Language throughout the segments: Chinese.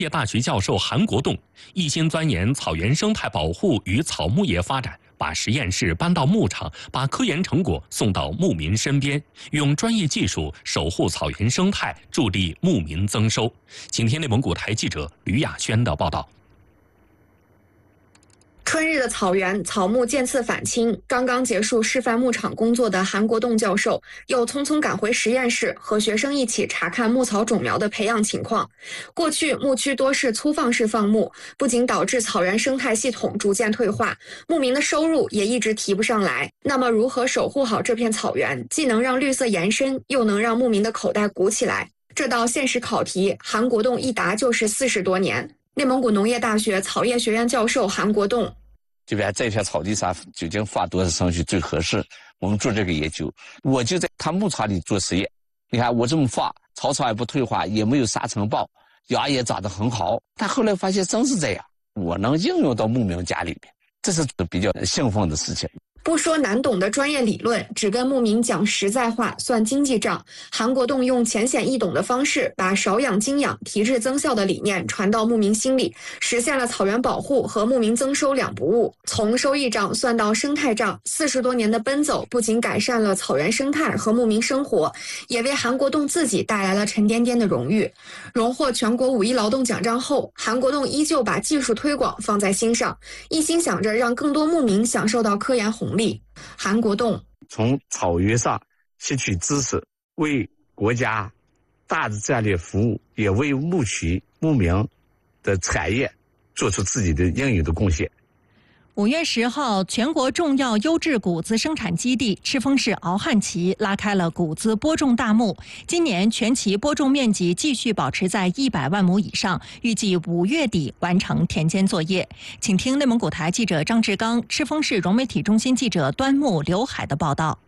业大学教授韩国栋一心钻研草原生态保护与草牧业发展，把实验室搬到牧场，把科研成果送到牧民身边，用专业技术守护草原生态，助力牧民增收。请听内蒙古台记者吕亚轩的报道。 春日的草原，草木渐次返青。刚刚结束示范牧场工作的韩国栋教授，又匆匆赶回实验室，和学生一起查看牧草种苗的培养情况。过去牧区多是粗放式放牧，不仅导致草原生态系统逐渐退化，牧民的收入也一直提不上来。那么，如何守护好这片草原，既能让绿色延伸，又能让牧民的口袋鼓起来？这道现实考题，韩国栋一答就是40多年。内蒙古农业大学草业学院教授韩国栋。 这边这片草地上究竟放多少程序最合适？我们做这个研究，我就在他牧场里做实验。你看我这么放，草也不退化，也没有沙尘暴，芽也长得很好。但后来发现真是这样，我能应用到牧民家里面，这是比较兴奋的事情。 不说难懂的专业理论，只跟牧民讲实在话，算经济账。韩国栋用浅显易懂的方式，把少养精养、提质增效的理念传到牧民心里，实现了草原保护和牧民增收两不误。从收益账算到生态账，40多年的奔走，不仅改善了草原生态和牧民生活，也为韩国栋自己带来了沉甸甸的荣誉。荣获全国5·1劳动奖章后，韩国栋依旧把技术推广放在心上，一心想着让更多牧民享受到科研红利。韩国栋从草原上吸取知识，为国家大的战略服务，也为牧区牧民的产业做出自己的应有的贡献。 5月10号，全国重要优质谷子生产基地赤峰市敖汉旗拉开了谷子播种大幕。今年全旗播种面积继续保持在100万亩以上，预计5月底完成田间作业。请听内蒙古台记者张志刚、赤峰市融媒体中心记者端木、刘海的报道。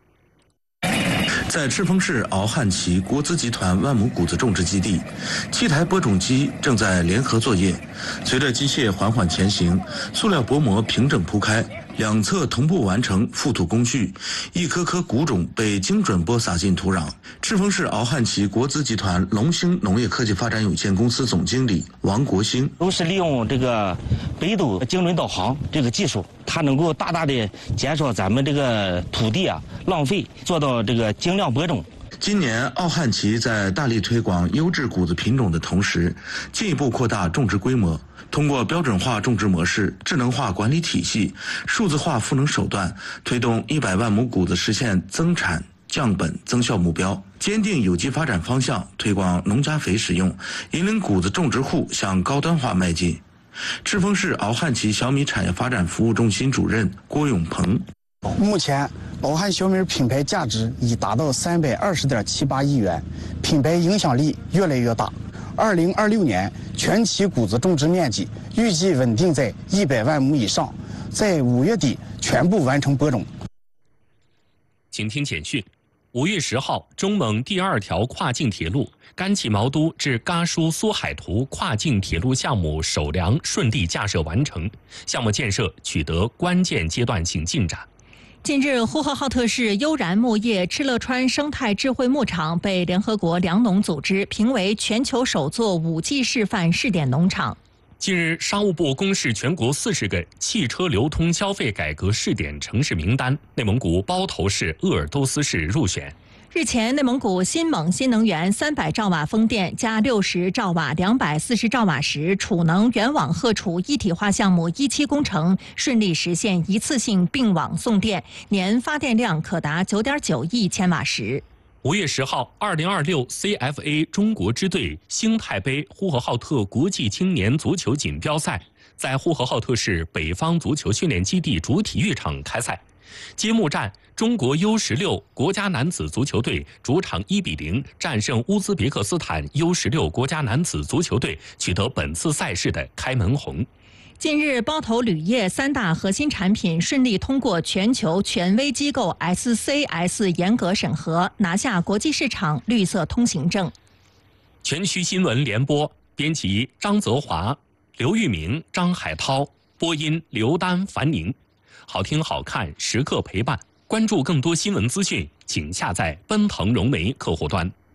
在赤峰市敖汉旗国资集团万亩谷子种植基地，7台播种机正在联合作业。随着机械缓缓前行，塑料薄膜平整铺开，两侧同步完成覆土工序，一颗颗谷种被精准播撒进土壤。赤峰市敖汉旗国资集团龙兴农业科技发展有限公司总经理王国兴， 都是利用这个北斗精准导航这个技术，它能够大大的减少咱们这个土地浪费，做到这个精量播种。 今年敖汉旗在大力推广优质谷子品种的同时，进一步扩大种植规模，通过标准化种植模式、智能化管理体系、数字化赋能手段，推动100万亩谷子实现增产降本增效目标，坚定有机发展方向，推广农家肥使用，引领谷子种植户向高端化迈进。赤峰市敖汉旗小米产业发展服务中心主任郭永鹏， 目前敖汉小米品牌价值已达到320.78亿元，品牌影响力越来越大。2026年全旗谷子种植面积预计稳定在100万亩以上，在5月底全部完成播种。 请听简讯。5月10号，中蒙第2条跨境铁路甘旗毛都至嘎舒苏海图跨境铁路项目首梁顺利架设完成，项目建设取得关键阶段性进展。 近日，呼和浩特市悠然牧业敕勒川生态智慧牧场被联合国粮农组织评为全球首座5G 示范试点农场。 近日，商务部公示全国40个汽车流通消费改革试点城市名单，内蒙古包头市鄂尔多斯市入选。 日前，内蒙古新蒙新能源300兆瓦风电加60兆瓦240兆瓦时储能原网荷储一体化项目1期工程顺利实现一次性并网送电，年发电量可达9.9亿千瓦时。 5月10号，2026 CFA 中国支队兴泰杯呼和浩特国际青年足球锦标赛在呼和浩特市北方足球训练基地主体育场开赛。揭幕战，中国 U16 国家男子足球队主场1-0战胜乌兹别克斯坦 U16 国家男子足球队，取得本次赛事的开门红。 近日，包头铝业3大核心产品顺利通过全球权威机构 SCS 严格审核，拿下国际市场绿色通行证。 全区新闻联播，编辑张泽华、刘玉明、张海涛，播音刘丹、樊宁。好听好看，时刻陪伴。关注更多新闻资讯，请下载奔腾融媒客户端。